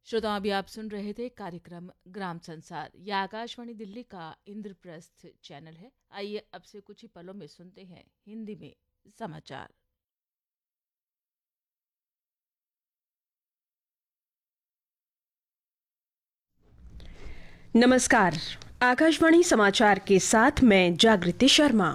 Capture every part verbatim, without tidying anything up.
श्रोताओं, अभी आप सुन रहे थे कार्यक्रम ग्राम संसार। यह आकाशवाणी दिल्ली का इंद्रप्रस्थ चैनल है। आइए अब से कुछ ही पलों में सुनते हैं हिंदी में समाचार। नमस्कार, आकाशवाणी समाचार के साथ मैं जागृति शर्मा।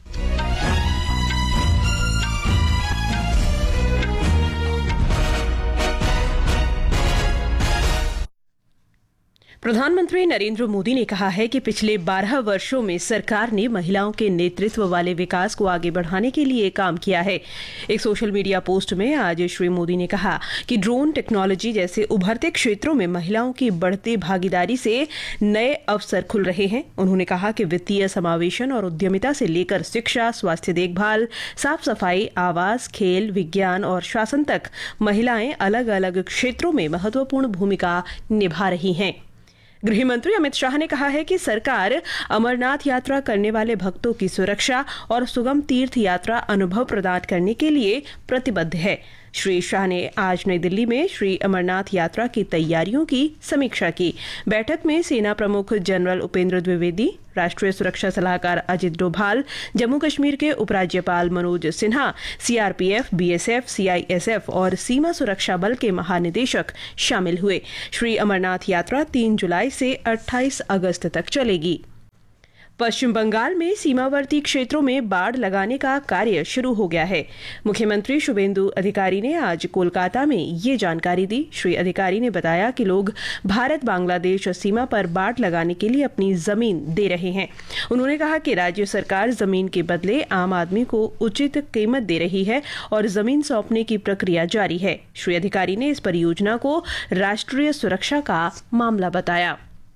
प्रधानमंत्री नरेंद्र मोदी ने कहा है कि पिछले बारह वर्षों में सरकार ने महिलाओं के नेतृत्व वाले विकास को आगे बढ़ाने के लिए काम किया है। एक सोशल मीडिया पोस्ट में आज श्री मोदी ने कहा कि ड्रोन टेक्नोलॉजी जैसे उभरते क्षेत्रों में महिलाओं की बढ़ती भागीदारी से नए अवसर खुल रहे हैं। उन्होंने कहा कि वित्तीय समावेशन और उद्यमिता से लेकर शिक्षा, स्वास्थ्य देखभाल, साफ सफाई, आवास, खेल, विज्ञान और शासन तक महिलाएं अलग अलग क्षेत्रों में महत्वपूर्ण भूमिका निभा रही हैं। गृह मंत्री अमित शाह ने कहा है कि सरकार अमरनाथ यात्रा करने वाले भक्तों की सुरक्षा और सुगम तीर्थ यात्रा अनुभव प्रदान करने के लिए प्रतिबद्ध है। श्री शाह ने आज नई दिल्ली में श्री अमरनाथ यात्रा की तैयारियों की समीक्षा की। बैठक में सेना प्रमुख जनरल उपेंद्र द्विवेदी, राष्ट्रीय सुरक्षा सलाहकार अजित डोभाल, जम्मू कश्मीर के उपराज्यपाल Manoj Sinha, CRPF, BSF, CISF और सीमा सुरक्षा बल के महानिदेशक शामिल हुए। श्री अमरनाथ यात्रा तीन जुलाई से अट्ठाईस अगस्त तक चलेगी। पश्चिम बंगाल में सीमावर्ती क्षेत्रों में बाड़ लगाने का कार्य शुरू हो गया है। मुख्यमंत्री शुभेंदु अधिकारी ने आज कोलकाता में ये जानकारी दी। श्री अधिकारी ने बताया कि लोग भारत बांग्लादेश सीमा पर बाड़ लगाने के लिए अपनी जमीन दे रहे हैं। उन्होंने कहा कि राज्य सरकार जमीन के बदले आम आदमी को उचित कीमत दे रही है और जमीन सौंपने की प्रक्रिया जारी है। श्री अधिकारी ने इस परियोजना को राष्ट्रीय सुरक्षा का मामला बताया।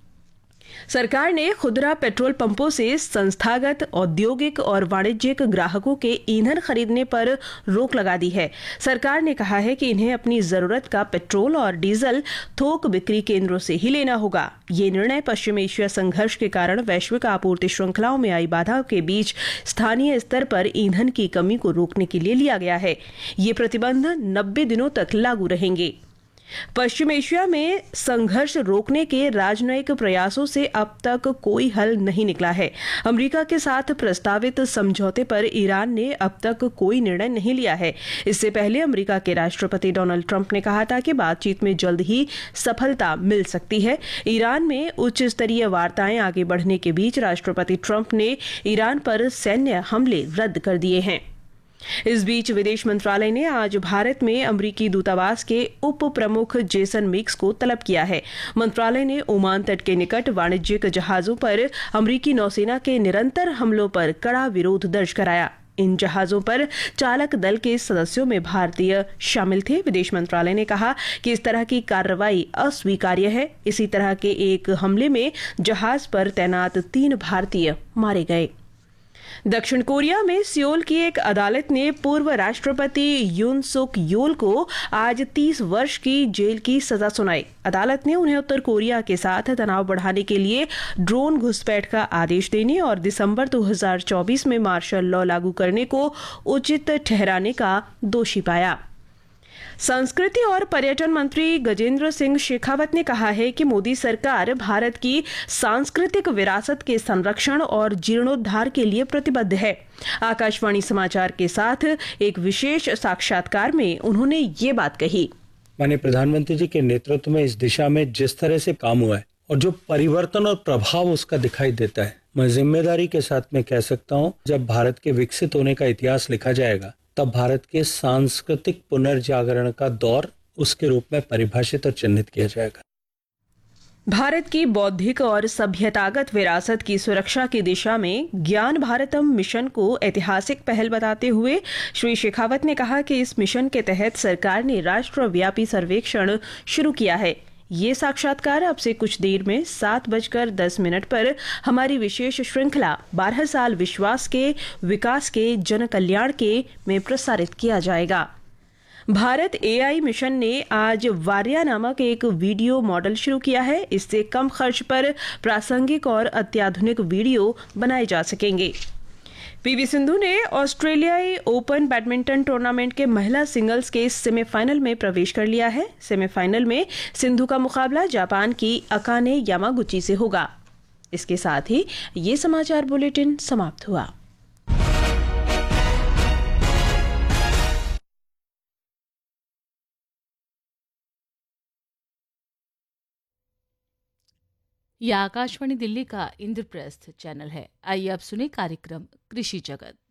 सरकार ने खुदरा पेट्रोल पंपों से संस्थागत, औद्योगिक और वाणिज्यिक ग्राहकों के ईंधन खरीदने पर रोक लगा दी है। सरकार ने कहा है कि इन्हें अपनी जरूरत का पेट्रोल और डीजल थोक बिक्री केंद्रों से ही लेना होगा। ये निर्णय पश्चिम एशिया संघर्ष के कारण वैश्विक आपूर्ति श्रृंखलाओं में आई बाधा के बीच स्थानीय स्तर पर ईंधन की कमी को रोकने के लिए लिया गया है। ये प्रतिबंध नब्बे दिनों तक लागू रहेंगे। पश्चिम एशिया में संघर्ष रोकने के राजनयिक प्रयासों से अब तक कोई हल नहीं निकला है। अमेरिका के साथ प्रस्तावित समझौते पर ईरान ने अब तक कोई निर्णय नहीं लिया है। इससे पहले अमेरिका के राष्ट्रपति डोनाल्ड ट्रंप ने कहा था कि बातचीत में जल्द ही सफलता मिल सकती है। ईरान में उच्च स्तरीय वार्ताएं आगे बढ़ने के बीच राष्ट्रपति ट्रंप ने ईरान पर सैन्य हमले रद्द कर दिए हैं। इस बीच विदेश मंत्रालय ने आज भारत में अमेरिकी दूतावास के उप प्रमुख जेसन मिक्स को तलब किया है। मंत्रालय ने ओमान तट के निकट वाणिज्यिक जहाजों पर अमेरिकी नौसेना के निरंतर हमलों पर कड़ा विरोध दर्ज कराया। इन जहाजों पर चालक दल के सदस्यों में भारतीय शामिल थे। विदेश मंत्रालय ने कहा कि इस तरह की कार्रवाई अस्वीकार्य है। इसी तरह के एक हमले में जहाज पर तैनात तीन भारतीय मारे गए। दक्षिण कोरिया में सियोल की एक अदालत ने पूर्व राष्ट्रपति यून सुक योल को आज तीस वर्ष की जेल की सजा सुनाई। अदालत ने उन्हें उत्तर कोरिया के साथ तनाव बढ़ाने के लिए ड्रोन घुसपैठ का आदेश देने और दिसंबर दो हज़ार चौबीस में मार्शल लॉ लागू करने को उचित ठहराने का दोषी पाया। संस्कृति और पर्यटन मंत्री गजेंद्र सिंह शेखावत ने कहा है कि मोदी सरकार भारत की सांस्कृतिक विरासत के संरक्षण और जीर्णोद्धार के लिए प्रतिबद्ध है। आकाशवाणी समाचार के साथ एक विशेष साक्षात्कार में उन्होंने ये बात कही। माननीय प्रधानमंत्री जी के नेतृत्व में इस दिशा में जिस तरह से काम हुआ है और जो परिवर्तन और प्रभाव उसका दिखाई देता है, मैं जिम्मेदारी के साथ में कह सकता हूँ, जब भारत के विकसित होने का इतिहास लिखा जाएगा तब भारत के सांस्कृतिक पुनर्जागरण का दौर उसके रूप में परिभाषित और चिन्हित किया जाएगा। भारत की बौद्धिक और सभ्यतागत विरासत की सुरक्षा की दिशा में ज्ञान भारतम मिशन को ऐतिहासिक पहल बताते हुए श्री शेखावत ने कहा कि इस मिशन के तहत सरकार ने राष्ट्रव्यापी सर्वेक्षण शुरू किया है। ये साक्षात्कार अब से कुछ देर में सात बजकर दस मिनट पर हमारी विशेष श्रृंखला बारह साल विश्वास के विकास के जन कल्याण के में प्रसारित किया जाएगा। भारत एआई मिशन ने आज वारिया नामक एक वीडियो मॉडल शुरू किया है। इससे कम खर्च पर प्रासंगिक और अत्याधुनिक वीडियो बनाए जा सकेंगे। पीवी सिंधु ने ऑस्ट्रेलियाई ओपन बैडमिंटन टूर्नामेंट के महिला सिंगल्स के सेमीफाइनल में प्रवेश कर लिया है। सेमीफाइनल में सिंधु का मुकाबला जापान की अकाने यामागुची से होगा। इसके साथ ही ये समाचार बुलेटिन समाप्त हुआ। यह आकाशवाणी दिल्ली का इंद्रप्रस्थ चैनल है। आइए अब सुने कार्यक्रम कृषि जगत।